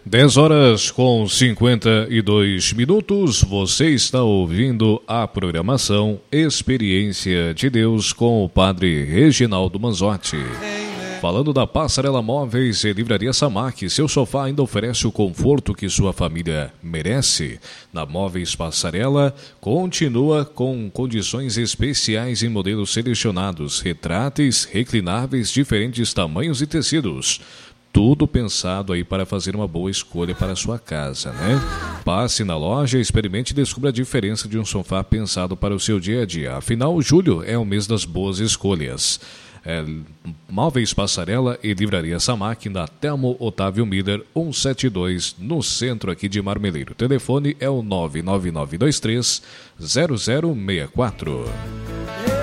10h52. Você está ouvindo a programação Experiência de Deus com o Padre Reginaldo Manzotti. Falando da Passarela Móveis e Livraria Samac, seu sofá ainda oferece o conforto que sua família merece. Na Móveis Passarela, continua com condições especiais em modelos selecionados, retráteis, reclináveis, diferentes tamanhos e tecidos. Tudo pensado aí para fazer uma boa escolha para a sua casa, né? Passe na loja, experimente e descubra a diferença de um sofá pensado para o seu dia a dia. Afinal, julho é o mês das boas escolhas. Móveis Passarela e Livraria Samac, na Telmo Otávio Miller 172, no centro aqui de Marmeleiro. O telefone é o 99923 0064.